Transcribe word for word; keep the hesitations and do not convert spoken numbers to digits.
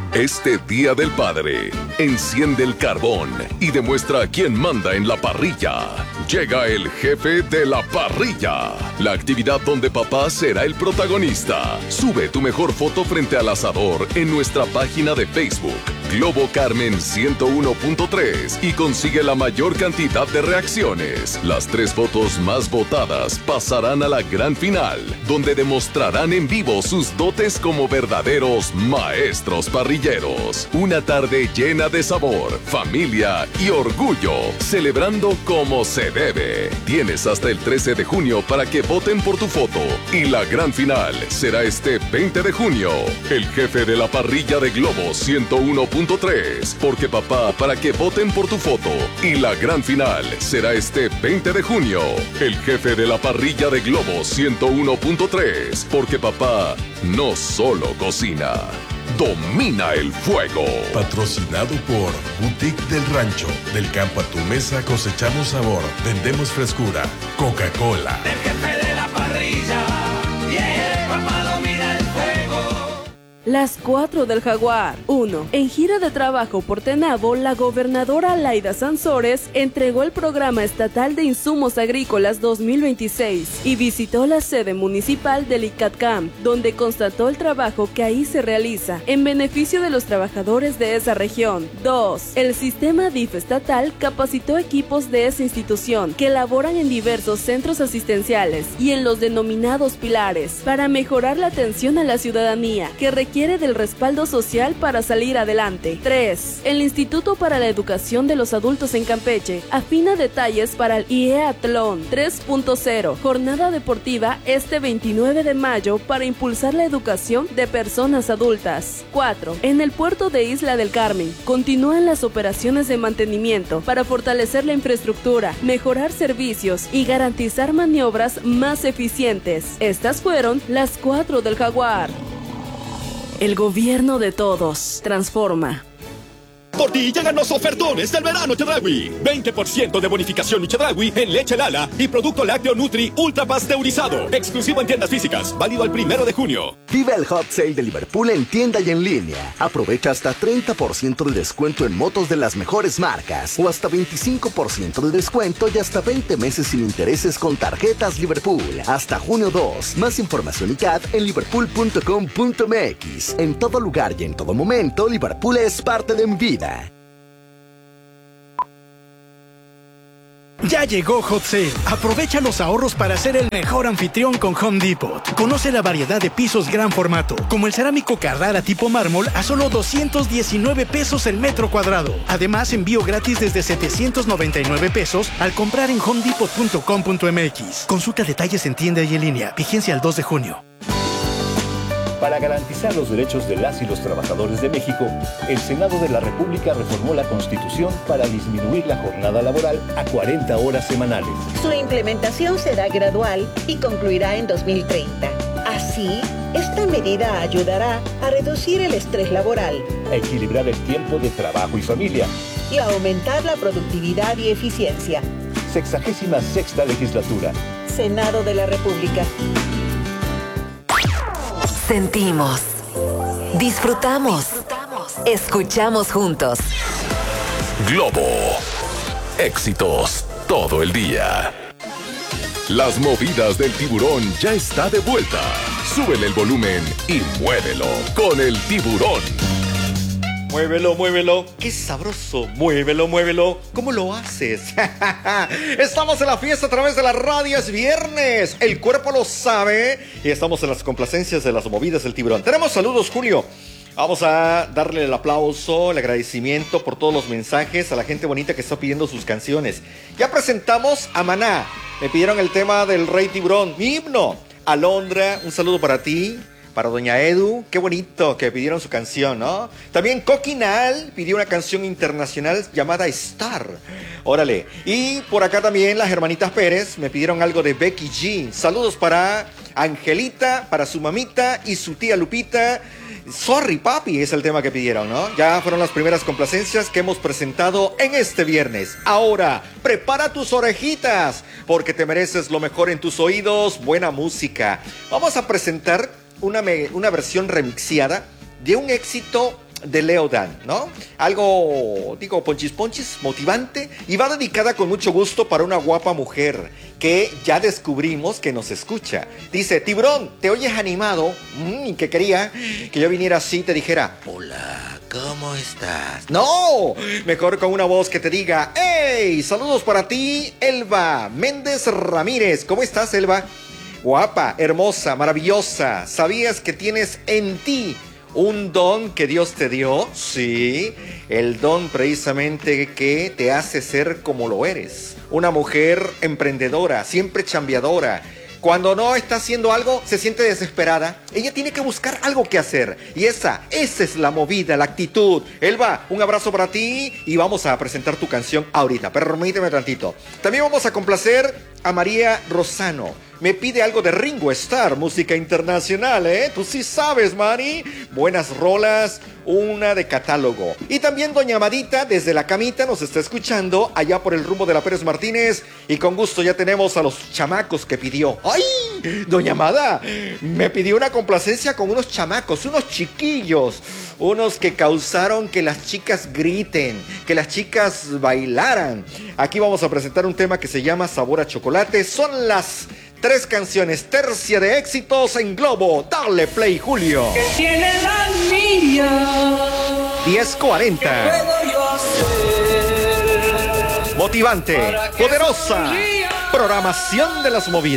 Este Día del Padre, enciende el carbón y demuestra quién manda en la parrilla. Llega el jefe de la parrilla, la actividad donde papá será el protagonista. Sube tu mejor foto frente al asador en nuestra página de Facebook, Globo Carmen ciento uno punto tres, y consigue la mayor cantidad de reacciones. Las tres fotos más votadas pasarán a la gran final, donde demostrarán en vivo sus dotes como verdaderos maestros parrilleros. Una tarde llena de sabor, familia y orgullo, celebrando como se debe. Tienes hasta el trece de junio para que voten por tu foto, y la gran final será este veinte de junio. El jefe de la parrilla de Globo ciento uno punto tres, porque papá, para que voten por tu foto, y la gran final será este veinte de junio. El jefe de la parrilla de Globo ciento uno punto tres, porque papá no solo cocina, domina el fuego. Patrocinado por Boutique del Rancho. Del campo a tu mesa cosechamos sabor, vendemos frescura. Coca-Cola. El jefe de la parrilla, yeah, papá domina el fuego. Las cuatro del Jaguar. uno. En gira de trabajo por Tenabo, la gobernadora Laida Sansores entregó el Programa Estatal de Insumos Agrícolas dos mil veintiséis y visitó la sede municipal del ICATCAM, donde constató el trabajo que ahí se realiza en beneficio de los trabajadores de esa región. dos. El sistema D I F estatal capacitó equipos de esa institución que laboran en diversos centros asistenciales y en los denominados pilares para mejorar la atención a la ciudadanía que requiere del respaldo social para salir adelante. tres. El Instituto para la Educación de los Adultos en Campeche afina detalles para el IEATLON tres punto cero, jornada deportiva este veintinueve de mayo para impulsar la educación de personas adultas. cuatro. En el puerto de Isla del Carmen continúan las operaciones de mantenimiento para fortalecer la infraestructura, mejorar servicios y garantizar maniobras más eficientes. Estas fueron las cuatro del Jaguar. El gobierno de todos. Transforma. Por ti llegan los ofertones del verano Chedraui. veinte por ciento de bonificación Chedraui en leche Lala y producto lácteo Nutri ultra pasteurizado. Exclusivo en tiendas físicas. Válido al primero de junio. Vive el Hot Sale de Liverpool en tienda y en línea. Aprovecha hasta treinta por ciento de descuento en motos de las mejores marcas o hasta veinticinco por ciento de descuento y hasta veinte meses sin intereses con tarjetas Liverpool. Hasta junio dos. Más información y C A D en liverpool punto com punto m x. En todo lugar y en todo momento, Liverpool es parte de mi vida. Ya llegó Hot Sale. Aprovecha los ahorros para ser el mejor anfitrión con Home Depot. Conoce la variedad de pisos gran formato, como el cerámico Carrara tipo mármol a solo doscientos diecinueve pesos el metro cuadrado. Además, envío gratis desde setecientos noventa y nueve pesos al comprar en home depot punto com punto m x. Consulta detalles en tienda y en línea. Vigencia al dos de junio. Para garantizar los derechos de las y los trabajadores de México, el Senado de la República reformó la Constitución para disminuir la jornada laboral a cuarenta horas semanales. Su implementación será gradual y concluirá en dos mil treinta. Así, esta medida ayudará a reducir el estrés laboral, a equilibrar el tiempo de trabajo y familia y a aumentar la productividad y eficiencia. Sexagésima sexta legislatura. Senado de la República. Sentimos, disfrutamos, escuchamos juntos. Globo, éxitos todo el día. Las movidas del tiburón ya está de vuelta. Súbele el volumen y muévelo con el tiburón. Muévelo, muévelo. ¡Qué sabroso! Muévelo, muévelo. ¿Cómo lo haces? Estamos en la fiesta a través de la radio. Es viernes. El cuerpo lo sabe. Y estamos en las complacencias de las movidas del tiburón. Tenemos saludos, Julio. Vamos a darle el aplauso, el agradecimiento por todos los mensajes a la gente bonita que está pidiendo sus canciones. Ya presentamos a Maná. Me pidieron el tema del Rey Tiburón. Mi himno. Alondra, un saludo para ti. Para Doña Edu, qué bonito que pidieron su canción, ¿no? También Coquinal pidió una canción internacional llamada Star. Órale. Y por acá también las hermanitas Pérez me pidieron algo de Becky G. Saludos para Angelita, para su mamita y su tía Lupita. Sorry Papi es el tema que pidieron, ¿no? Ya fueron las primeras complacencias que hemos presentado en este viernes. Ahora, prepara tus orejitas, porque te mereces lo mejor en tus oídos, buena música. Vamos a presentar Una, me, una versión remixeada de un éxito de Leodan, ¿no? Algo, digo, ponchis ponchis, motivante, y va dedicada con mucho gusto para una guapa mujer que ya descubrimos que nos escucha. Dice, Tiburón, ¿te oyes animado? Mm, que quería que yo viniera así y te dijera, hola, ¿cómo estás? No, mejor con una voz que te diga, hey, saludos para ti, Elba Méndez Ramírez. ¿Cómo estás, Elba? Guapa, hermosa, maravillosa. ¿Sabías que tienes en ti un don que Dios te dio? Sí, el don precisamente que te hace ser como lo eres. Una mujer emprendedora, siempre chambeadora. Cuando no está haciendo algo, se siente desesperada. Ella tiene que buscar algo que hacer. Y esa, esa es la movida, la actitud. Elba, un abrazo para ti y vamos a presentar tu canción ahorita. Permíteme tantito. También vamos a complacer a María Rosano. Me pide algo de Ringo Starr, música internacional, ¿eh? Tú sí sabes, Mari. Buenas rolas, una de catálogo. Y también Doña Amadita, desde la camita, nos está escuchando allá por el rumbo de la Pérez Martínez. Y con gusto ya tenemos a los chamacos que pidió. ¡Ay! Doña Amada, me pidió una complacencia con unos chamacos, unos chiquillos. Unos que causaron que las chicas griten, que las chicas bailaran. Aquí vamos a presentar un tema que se llama Sabor a Chocolate. Son las tres canciones, tercia de éxitos en Globo. Dale play, Julio. ¿Qué tiene la niña? diez cuarenta. ¿Qué puedo yo hacer? Motivante, Para que poderosa. sonría. Programación de las movidas.